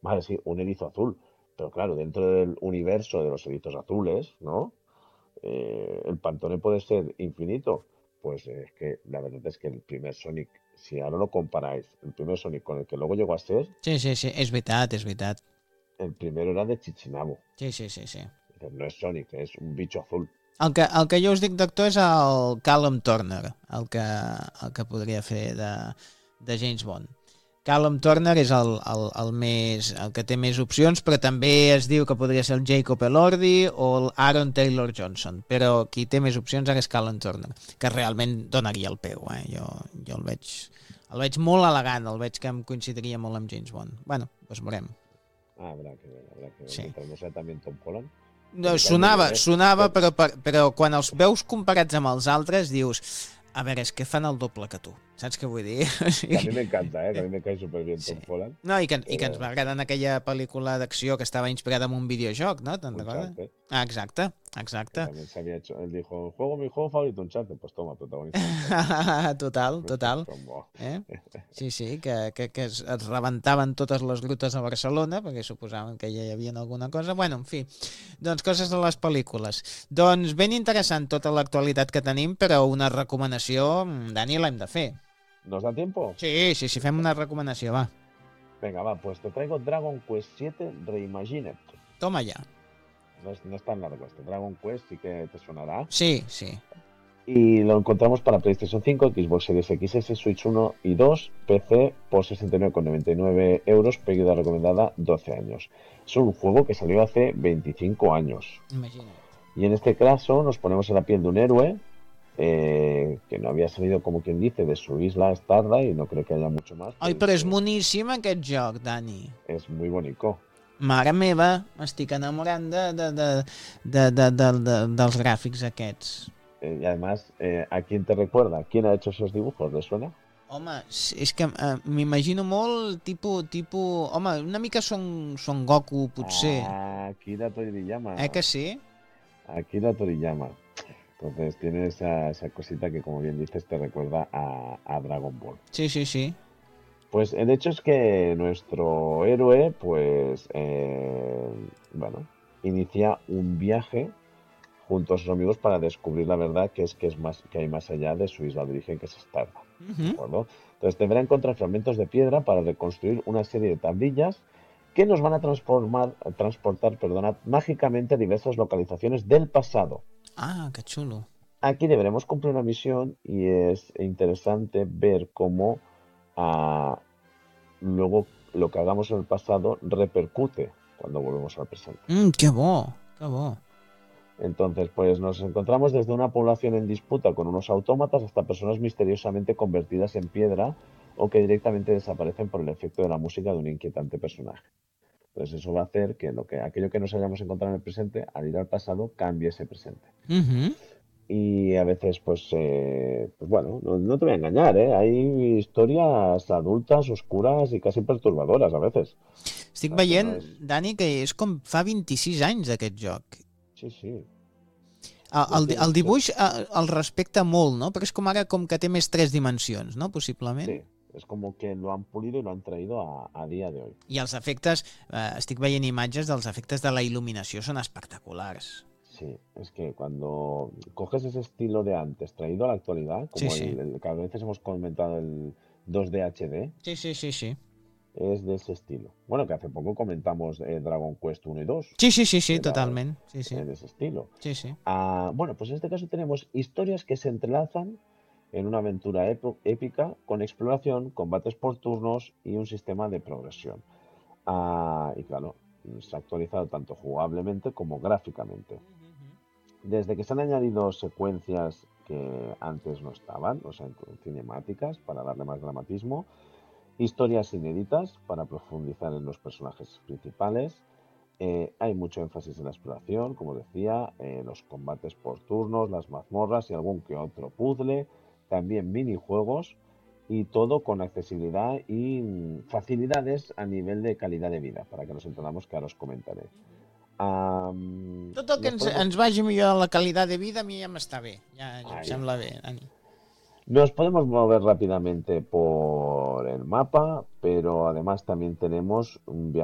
Vale, sí, un erizo azul. Pero claro, dentro del universo de los erizos azules, ¿no? El Pantone puede ser infinito. Pues es que la verdad es que el primer Sonic, si ahora lo comparáis, el primer Sonic con el que luego llegó a ser, Sí, sí, sí, és veritat, és veritat. el primero era de Chichinabo. Sí, sí, sí, sí. No es Sonic, es un bicho azul. El que jo us dic d'actor és el Callum Turner, el que podria fer de James Bond. Callum Turner és el que té més opcions, però també es diu que podria ser el Jacob Elordi o el Aaron Taylor Johnson, però qui té més opcions ara és Callum Turner, que realment donaria el peu, jo el veig molt elegant, el veig que em coincidiria molt amb James Bond. Bueno, doncs veurem. Habrá que ver. Sí. Mientras no sea también Tom Holland, que No, me cae muy bien, sonava, però quan els veus comparats amb els altres dius, a veure, és que fan el doble que tu, saps què vull dir? O Que a sigui, mí me encanta, que a mí me cae súper bien Tom Holland, no, i que ens pero va agradar en aquella pel·lícula d'acció que estava inspirada en un videojoc, no? Te'n recordes? Uncharted, Ah, exacte, que exacte. también se había hecho, él dijo, mi juego favorito Uncharted, pues toma, protagoniza Uncharted. Total, total. Como... Eh? Sí, sí, que es rebentaven totes les rutes a Barcelona perquè suposaven que ja hi havia alguna cosa. Bueno, en fi, doncs coses de les pel·lícules. Doncs ben interessant tota l'actualitat que tenim, però una recomanació, Dani, l'hem de fer. ¿Nos da tiempo? Sí, sí, sí, fem una recomanació, va. Venga, va, pues te traigo Dragon Quest 7 Reimagined. Toma ja. No es tan largo este. Dragon Quest sí que te sonará. Sí, sí. Y lo encontramos para PlayStation 5, Xbox Series XS, Switch 1 y 2, PC por 69,99 euros, pérdida recomendada 12 años. Es un juego que salió hace 25 años. Imagina't. Y en este caso nos ponemos en la piel de un héroe que no había salido, como quien dice, de su isla Stardust y no creo que haya mucho más. Ai, però és moníssim aquest joc, Dani. Es muy bonito. Mare meva, m'estic enamorant dels gràfics aquests. Y además, ¿a quién te recuerda? ¿Quién ha hecho esos dibujos? ¿Le suena? Home, és que m'imagino molt tipus... Home, una mica Son Goku, potser. Akira Toriyama. Que sí? Akira Toriyama. Entonces tiene esa cosita que, como bien dices, te recuerda a Dragon Ball. Sí, sí, sí. Pues el hecho es que nuestro héroe, pues, bueno, inicia un viaje junto a sus amigos para descubrir la verdad que hay más allá de su isla de origen, que es Stardust. ¿De acuerdo? Entonces deberá encontrar fragmentos de piedra para reconstruir una serie de tablillas que nos van a transportar, mágicamente a diversas localizaciones del pasado. Ah, que xulo. Aquí deberemos cumplir una misión y es interesante ver cómo luego lo que hagamos en el pasado repercute cuando volvemos al presente. Que bo, que bo. Entonces, pues nos encontramos desde una población en disputa con unos autómatas hasta personas misteriosamente convertidas en piedra o que directamente desaparecen por el efecto de la música de un inquietante personaje. Entonces eso va a hacer que aquello que nos hayamos encontrado en el presente, al ir al pasado, cambie ese presente. Y a veces, pues bueno, no te voy a engañar, hay historias adultas, oscuras y casi perturbadoras a veces. Estic veient, Dani, que és com fa 26 anys d'aquest joc. Sí, sí. El dibuix el respecta molt, no? Però és com ara com que té més 3 dimensions, no? Possiblement. Sí, es como que lo han pulido y lo han traído a día de hoy. I els efectes, estic veient imatges dels efectes de la il·luminació, són espectaculars. Sí, es que cuando coges ese estilo de antes traído a la actualidad, como Sí, sí. el que a veces hemos comentado el 2D HD, Sí, sí, sí, sí. es de ese estilo. Bueno, que hace poco comentamos Dragon Quest 1 y 2. Sí, sí, sí, sí, Era totalment. Sí, sí. De ese estilo. Sí, sí. Bueno, pues en este caso tenemos historias que se entrelazan en una aventura épica con exploración, combates por turnos y un sistema de progresión. Y claro, se ha actualizado tanto jugablemente como gráficamente. Desde que se han añadido secuencias que antes no estaban, o sea, cinemáticas para darle más dramatismo, historias inéditas para profundizar en los personajes principales. Hay mucho énfasis en la exploración, como decía, los combates por turnos, las mazmorras y algún que otro puzzle, también minijuegos y todo con accesibilidad y facilidades a nivel de calidad de vida, para que nos entendamos, que ahora os comentaré. Tot el que ens vagi millor la qualitat de vida a mi ja m'està bé, ja em sembla bé, Dani. Nos podemos mover rápidamente por el mapa, pero además también tenemos un viaje